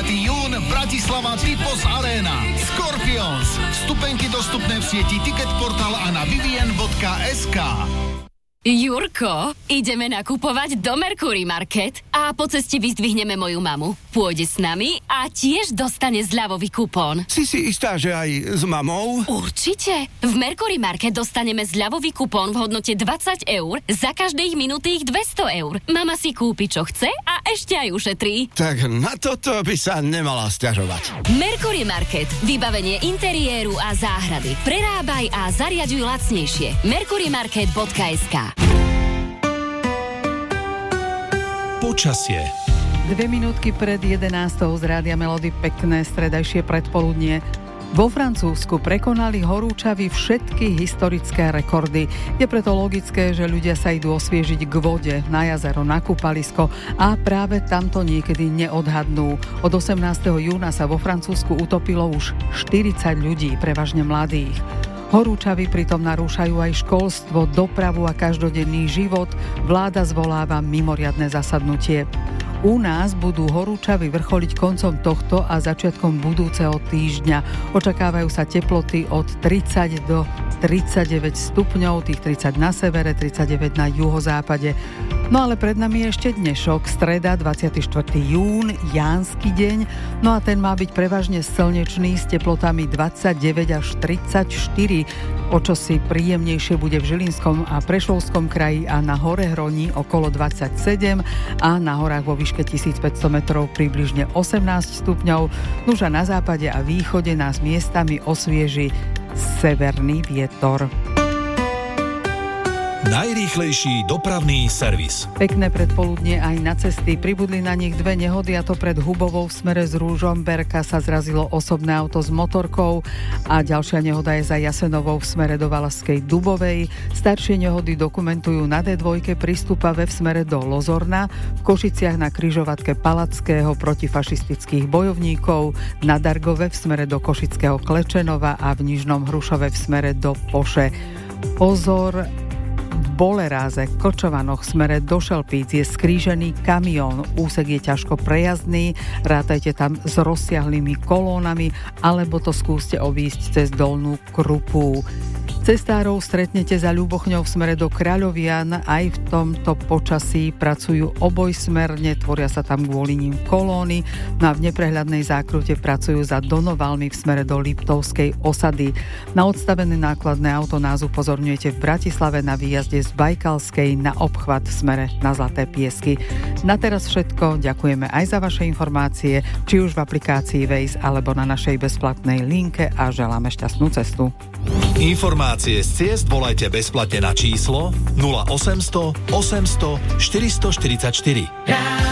jún Bratislava Typos Arena. Scorpions. Vstupenky dostupné v sieti Ticketportal a na vivien.sk. Jurko, ideme nakupovať do Mercury Market a po ceste vyzdvihneme moju mamu. Pôjde s nami a tiež dostane zľavový kupón. Si istá, že aj s mamou? Určite. V Mercury Market dostaneme zľavový kupón v hodnote 20 eur za každých minutých 200 eur. Mama si kúpi, čo chce a ešte aj ušetrí. Tak na toto by sa nemala sťažovať. Mercury Market. Vybavenie interiéru a záhrady. Prerábaj a zariaďuj lacnejšie. mercurymarket.sk. Počasie. 2 minútky pred 11:00 z Rádia Melody, pekné stredajšie predpoludnie. Vo Francúzsku prekonali horúčavy všetky historické rekordy. Je preto logické, že ľudia sa idú osviežiť k vode, na jazero, na kúpalisko a práve tamto niekedy neodhadnú. Od 18. júna sa vo Francúzsku utopilo už 40 ľudí, prevažne mladých. Horúčavy pritom narúšajú aj školstvo, dopravu a každodenný život. Vláda zvoláva mimoriadne zasadnutie. U nás budú horúčavy vrcholiť koncom tohto a začiatkom budúceho týždňa. Očakávajú sa teploty od 30 do 39 stupňov, tých 30 na severe, 39 na juhozápade. No ale pred nami je ešte dnešok, streda, 24. jún, Jánsky deň. No a ten má byť prevažne slnečný s teplotami 29 až 34. O čosi príjemnejšie bude v Žilinskom a Prešovskom kraji a na Horehroni okolo 27 a na horách vo výške 1500 metrov približne 18 stupňov. Nuž a na západe a východe nás miestami osvieži severný vietor. Najrýchlejší dopravný servis. Pekné predpoludnie aj na cesty. Pribudli na nich 2 nehody, a to pred Hubovou v smere z Ružomberka sa zrazilo osobné auto s motorkou a ďalšia nehoda je za Jasenovou v smere do Valašskej Dubovej. Staršie nehody dokumentujú na D2 pri Stupave v smere do Lozorna, v Košiciach na križovatke Palackého protifašistických bojovníkov, na Dargove v smere do Košického Klečenova a v Nižnom Hrušove v smere do Poše. Pozor, Boleráze, Kočovanoch, smere do Šelpíc je skrížený kamión. Úsek je ťažko prejazdný, rátajte tam s rozsiahlými kolónami, alebo to skúste obísť cez Dolnú Krupú. Cestárov stretnete za Ľubochňou v smere do Kráľovian. Aj v tomto počasí pracujú obojsmerne, tvoria sa tam kvôli ním kolóny. No a v neprehľadnej zákrute pracujú za Donovalmi v smere do Liptovskej osady. Na odstavené nákladné auto nás upozorňujete v Bratislave na výjazde z Bajkalskej na obchvat v smere na Zlaté Piesky. Na teraz všetko, ďakujeme aj za vaše informácie, či už v aplikácii Waze alebo na našej bezplatnej linke a želáme šťastnú cestu. Informácie z ciest volajte bezplatne na číslo 0800 800 444.